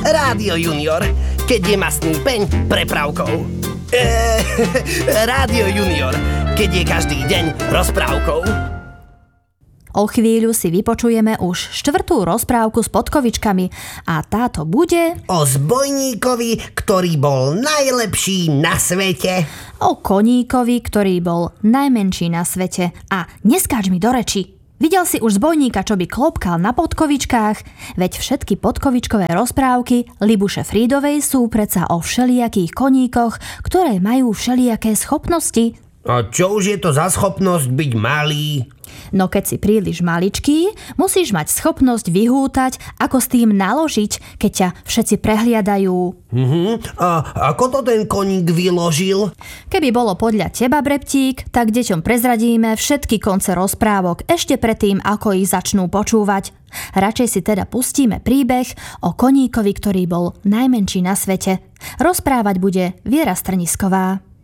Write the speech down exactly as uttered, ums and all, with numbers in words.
Rádio Junior, keď je mastný peň prepravkou. Eee, Rádio Junior, keď je každý deň rozprávkou. O chvíľu si vypočujeme už štvrtú rozprávku s podkovičkami a táto bude o zbojníkovi, ktorý bol najlepší na svete. O koníkovi, ktorý bol najmenší na svete. A neskáč mi do reči. Videl si už zbojníka, čo by klopkal na podkovičkách? Veď všetky podkovičkové rozprávky Libuše Frídovej sú predsa o všelijakých koníkoch, ktoré majú všelijaké schopnosti. A čo už je to za schopnosť byť malý? No keď si príliš maličký, musíš mať schopnosť vyhútať, ako s tým naložiť, keď ťa všetci prehliadajú. Uh-huh. A ako to ten koník vyložil? Keby bolo podľa teba, Breptík, tak deťom prezradíme všetky konce rozprávok ešte predtým, ako ich začnú počúvať. Radšej si teda pustíme príbeh o koníkovi, ktorý bol najmenší na svete. Rozprávať bude Viera Strnisková.